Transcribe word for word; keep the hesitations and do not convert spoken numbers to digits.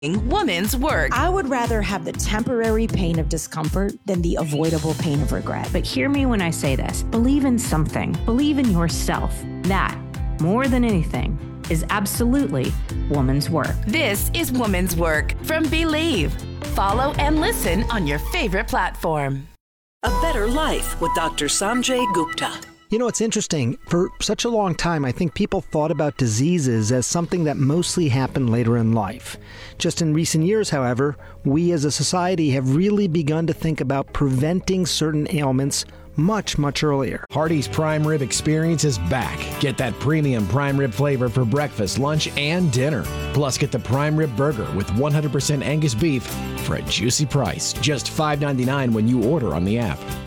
Woman's Work. I would rather have the temporary pain of discomfort than the avoidable pain of regret. But hear me when I say this. Believe in something. Believe in yourself. That, more than anything, is absolutely woman's work. This is Woman's Work from Believe. Follow and listen on your favorite platform. A Better Life with Doctor Sanjay Gupta. You know, it's interesting. For such a long time, I think people thought about diseases as something that mostly happened later in life. Just in recent years, however, we as a society have really begun to think about preventing certain ailments much, much earlier. Hardee's Prime Rib Experience is back. Get that premium prime rib flavor for breakfast, lunch, and dinner. Plus, get the Prime Rib Burger with one hundred percent Angus beef for a juicy price. Just five ninety-nine when you order on the app.